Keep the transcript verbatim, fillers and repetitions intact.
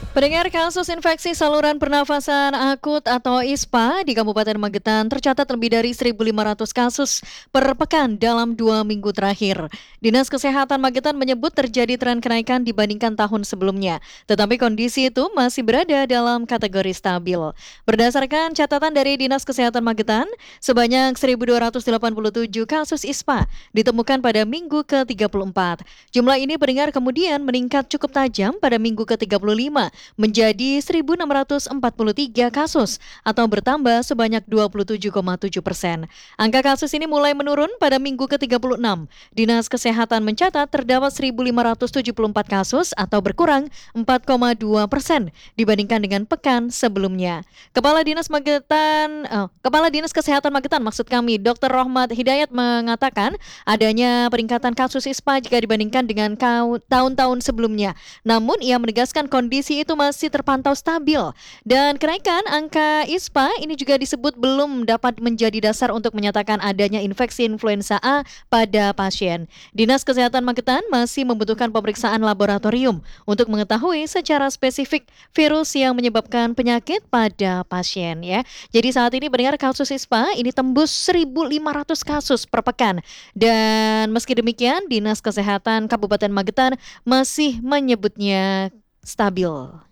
Pendengar, kasus infeksi saluran pernafasan akut atau I S P A di Kabupaten Magetan tercatat lebih dari seribu lima ratus kasus per pekan dalam dua minggu terakhir. Dinas Kesehatan Magetan menyebut terjadi tren kenaikan dibandingkan tahun sebelumnya, tetapi kondisi itu masih berada dalam kategori stabil. Berdasarkan catatan dari Dinas Kesehatan Magetan, sebanyak seribu dua ratus delapan puluh tujuh kasus I S P A ditemukan pada minggu ke tiga puluh empat. Jumlah ini pendengar kemudian meningkat cukup tajam pada minggu ke tiga puluh lima menjadi seribu enam ratus empat puluh tiga kasus atau bertambah sebanyak dua puluh tujuh koma tujuh persen. Angka kasus ini mulai menurun pada minggu ke tiga puluh enam. Dinas Kesehatan mencatat terdapat seribu lima ratus tujuh puluh empat kasus atau berkurang empat koma dua persen dibandingkan dengan pekan sebelumnya. Kepala Dinas Magetan, oh, Kepala Dinas Kesehatan Magetan maksud kami, dokter Rohmat Hidayat mengatakan adanya peningkatan kasus I S P A jika dibandingkan dengan tahun-tahun sebelumnya. Namun ia menegaskan kondisi itu masih terpantau stabil dan kenaikan angka I S P A ini juga disebut belum dapat menjadi dasar untuk menyatakan adanya infeksi influenza A pada pasien. Dinas Kesehatan Magetan masih membutuhkan pemeriksaan laboratorium untuk mengetahui secara spesifik virus yang menyebabkan penyakit pada pasien ya. Jadi saat ini mendengar kasus I S P A ini tembus seribu lima ratus kasus per pekan dan meski demikian Dinas Kesehatan Kabupaten Magetan masih menyebutnya stabil.